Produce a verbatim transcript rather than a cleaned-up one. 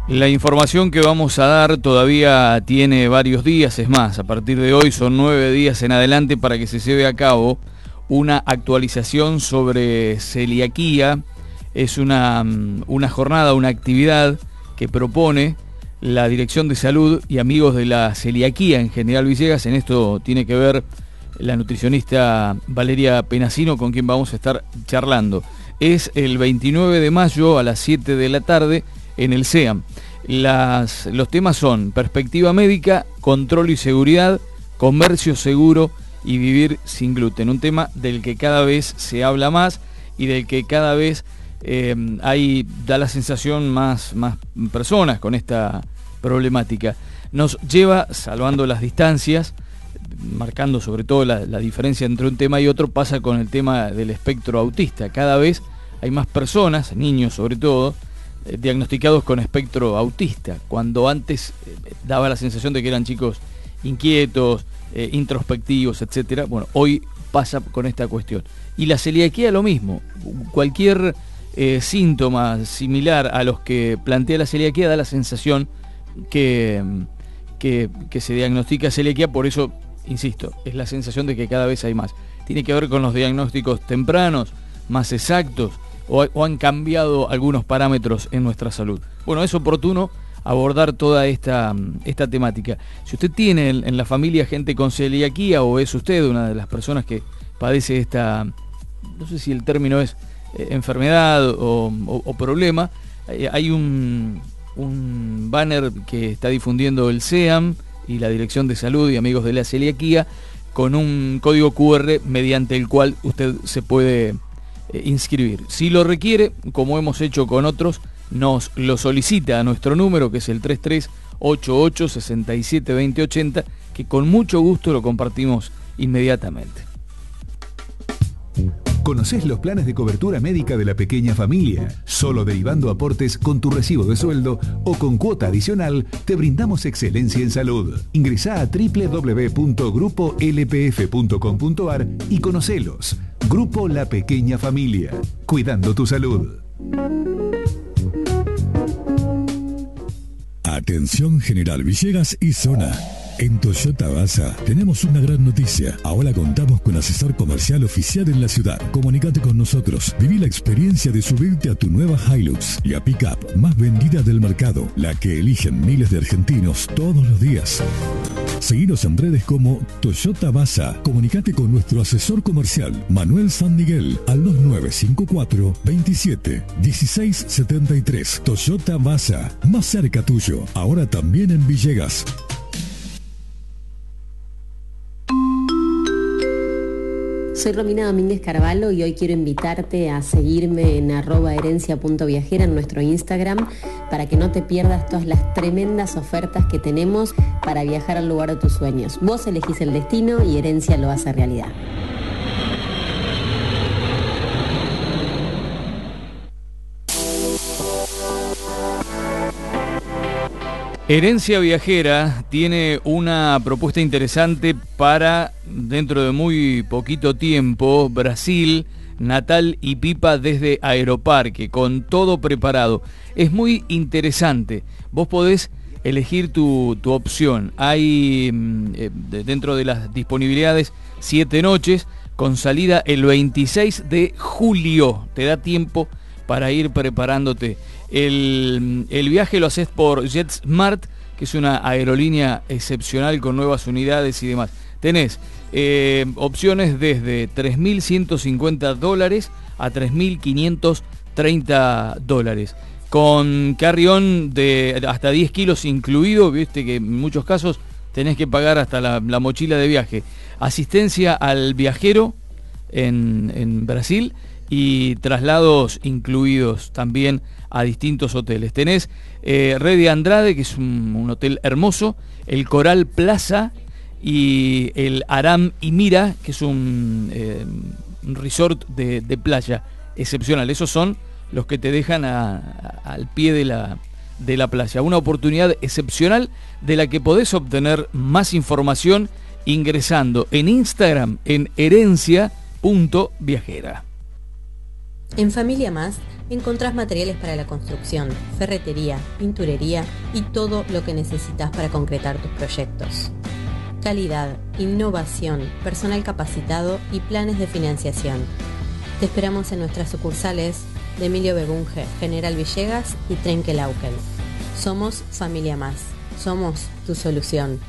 La información que vamos a dar todavía tiene varios días, es más, a partir de hoy son nueve días en adelante para que se lleve a cabo una actualización sobre celiaquía. Es una, una jornada, una actividad que propone la Dirección de Salud y Amigos de la Celiaquía en General Villegas. En esto tiene que ver la nutricionista Valeria Penasino, con quien vamos a estar charlando. Es el veintinueve de mayo a las siete de la tarde en el C E A M. Las, los temas son perspectiva médica, control y seguridad, comercio seguro y vivir sin gluten. Un tema del que cada vez se habla más y del que cada vez eh, hay, da la sensación más, más personas con esta problemática. Nos lleva, salvando las distancias, marcando sobre todo la, la diferencia entre un tema y otro, pasa con el tema del espectro autista. Cada vez hay más personas, niños sobre todo, eh, diagnosticados con espectro autista, cuando antes eh, daba la sensación de que eran chicos inquietos, eh, introspectivos, etcétera. Bueno, hoy pasa con esta cuestión. Y la celiaquía lo mismo. Cualquier eh, síntoma similar a los que plantea la celiaquía da la sensación que, que, que se diagnostica celiaquía. Por eso, insisto, es la sensación de que cada vez hay más. Tiene que ver con los diagnósticos tempranos, más exactos, o, o han cambiado algunos parámetros en nuestra salud. Bueno, es oportuno abordar toda esta, esta temática. Si usted tiene en, en la familia gente con celiaquía, o es usted una de las personas que padece esta, no sé si el término es eh, enfermedad o, o, o problema, eh, hay un, un banner que está difundiendo el C E A M y la Dirección de Salud y Amigos de la Celiaquía, con un código cu erre mediante el cual usted se puede eh, inscribir. Si lo requiere, como hemos hecho con otros, nos lo solicita a nuestro número, que es el tres tres ocho ocho, seis siete dos cero ocho cero, que con mucho gusto lo compartimos inmediatamente. ¿Conocés los planes de cobertura médica de la pequeña familia? Solo derivando aportes con tu recibo de sueldo o con cuota adicional, te brindamos excelencia en salud. Ingresá a doble u doble u doble u punto grupo l p f punto com punto a r y conocelos. Grupo La Pequeña Familia. Cuidando tu salud. Atención General Villegas y zona. En Toyota Basa tenemos una gran noticia. Ahora contamos con asesor comercial oficial en la ciudad. Comunicate con nosotros. Viví la experiencia de subirte a tu nueva Hilux, la pickup más vendida del mercado, la que eligen miles de argentinos todos los días. Seguinos en redes como Toyota Basa. Comunicate con nuestro asesor comercial, Manuel San Miguel, al dos nueve cinco cuatro, veintisiete, dieciséis setenta y tres. Toyota Basa, más cerca tuyo. Ahora también en Villegas. Soy Romina Domínguez Carvalho y hoy quiero invitarte a seguirme en arroba herencia punto viajera en nuestro Instagram para que no te pierdas todas las tremendas ofertas que tenemos para viajar al lugar de tus sueños. Vos elegís el destino y Herencia lo hace realidad. Herencia Viajera tiene una propuesta interesante para, dentro de muy poquito tiempo, Brasil, Natal y Pipa desde Aeroparque, con todo preparado. Es muy interesante. Vos podés elegir tu, tu opción. Hay, eh, dentro de las disponibilidades, siete noches, con salida el veintiséis de julio. Te da tiempo para ir preparándote. El, el viaje lo haces por JetSmart, que es una aerolínea excepcional con nuevas unidades y demás. Tenés eh, opciones desde tres mil ciento cincuenta dólares a tres mil quinientos treinta dólares. Con carry-on de hasta diez kilos incluido, viste que en muchos casos tenés que pagar hasta la, la mochila de viaje. Asistencia al viajero en, en Brasil y traslados incluidos también a distintos hoteles. Tenés eh, Redi Andrade, que es un, un hotel hermoso, el Coral Plaza y el Aram y Mira, que es un, eh, un resort de, de playa excepcional. Esos son los que te dejan a, a, al pie de la, de la playa. Una oportunidad excepcional de la que podés obtener más información ingresando en Instagram en herencia punto viajera. En Familia Más encontrás materiales para la construcción, ferretería, pinturería y todo lo que necesitas para concretar tus proyectos. Calidad, innovación, personal capacitado y planes de financiación. Te esperamos en nuestras sucursales de Emilio Begunge, General Villegas y Trenquelauquen. Somos Familia Más. Somos tu solución.